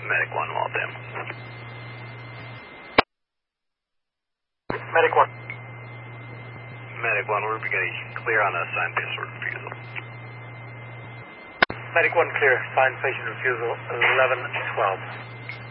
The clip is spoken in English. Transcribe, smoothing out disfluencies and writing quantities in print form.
Medic 1, Waltham. Medic 1. Medic 1, we're beginning clear on a sign patient refusal. Medic 1 clear, sign patient refusal 11-12.